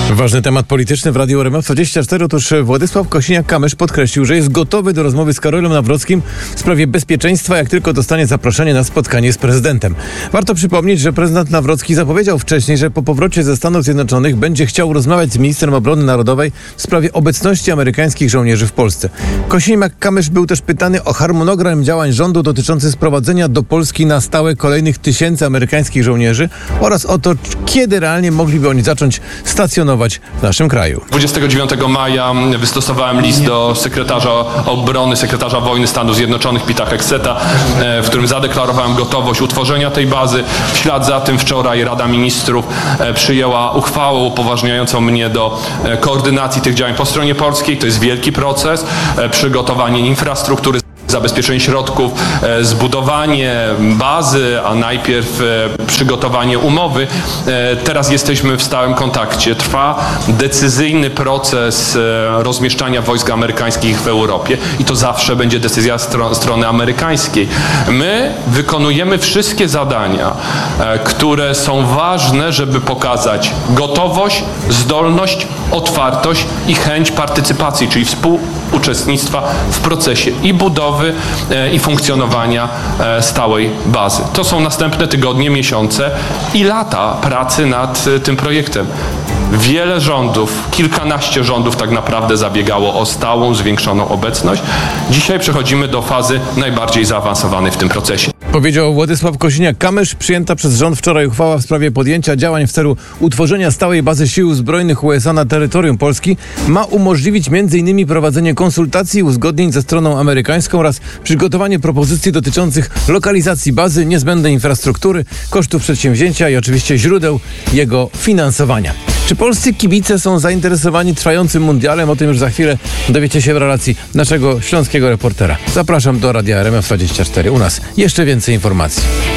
Ważny temat polityczny w Radiu RMF24. Otóż Władysław Kosiniak-Kamysz podkreślił, że jest gotowy do rozmowy z Karolem Nawrockim w sprawie bezpieczeństwa, jak tylko dostanie zaproszenie na spotkanie z prezydentem. Warto przypomnieć, że prezydent Nawrocki zapowiedział wcześniej, że po powrocie ze Stanów Zjednoczonych będzie chciał rozmawiać z ministrem obrony narodowej w sprawie obecności amerykańskich żołnierzy w Polsce. Kosiniak-Kamysz był też pytany o harmonogram działań rządu dotyczący sprowadzenia do Polski na stałe kolejnych tysięcy amerykańskich żołnierzy oraz o to, kiedy realnie mogliby oni zacząć stacjonować w naszym kraju. 29 maja wystosowałem list do sekretarza obrony, sekretarza wojny Stanów Zjednoczonych Pita Hegseta, w którym zadeklarowałem gotowość utworzenia tej bazy. W ślad za tym wczoraj Rada Ministrów przyjęła uchwałę upoważniającą mnie do koordynacji tych działań po stronie polskiej. To jest wielki proces, przygotowanie infrastruktury, zabezpieczenie środków, zbudowanie bazy, a najpierw przygotowanie umowy. Teraz jesteśmy w stałym kontakcie. Trwa decyzyjny proces rozmieszczania wojsk amerykańskich w Europie i to zawsze będzie decyzja strony amerykańskiej. My wykonujemy wszystkie zadania, które są ważne, żeby pokazać gotowość, zdolność, otwartość i chęć partycypacji, czyli współuczestnictwa w procesie i budowy, i funkcjonowania stałej bazy. To są następne tygodnie, miesiące i lata pracy nad tym projektem. Wiele rządów, kilkanaście rządów tak naprawdę zabiegało o stałą, zwiększoną obecność. Dzisiaj przechodzimy do fazy najbardziej zaawansowanej w tym procesie. Powiedział Władysław Kosiniak-Kamysz. Przyjęta przez rząd wczoraj uchwała w sprawie podjęcia działań w celu utworzenia stałej bazy sił zbrojnych USA na terytorium Polski ma umożliwić m.in. prowadzenie konsultacji i uzgodnień ze stroną amerykańską oraz przygotowanie propozycji dotyczących lokalizacji bazy, niezbędnej infrastruktury, kosztów przedsięwzięcia i oczywiście źródeł jego finansowania. Czy polscy kibice są zainteresowani trwającym mundialem? O tym już za chwilę dowiecie się w relacji naszego śląskiego reportera. Zapraszam do Radia RMF24. U nas jeszcze więcej informacji.